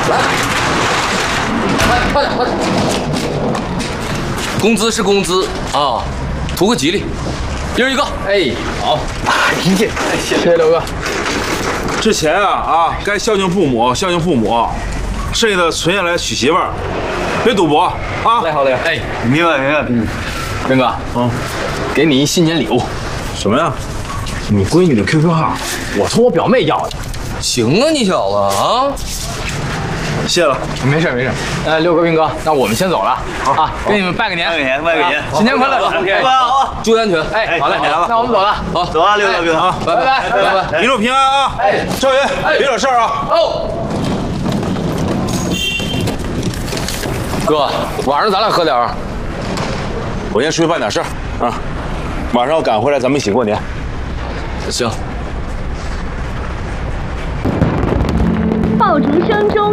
来，快点！工资是工资啊，图个吉利，一人一个。哎，好，谢谢刘哥。 这钱啊，该孝敬父母，孝敬父母，剩下的存下来娶媳妇儿，别赌博啊！ 好嘞。哎， 明白。 斌哥，给你一新年礼物。 什么呀？ 你闺女的 QQ 号，我从我表妹要的。行啊，你小子啊！ 谢了， 没事。六哥、斌哥，那我们先走了。好啊，给你们拜个年，新年快乐！ 好， 注意安全。哎，好嘞，那我们走了。好， 走啊，六哥啊， 拜拜。 一路平安啊！哎，赵云，别惹事儿啊！ 哦，哥，晚上咱俩喝点儿。 我先出去办点事儿啊，晚上我赶回来，咱们一起过年。 行。 爆竹声中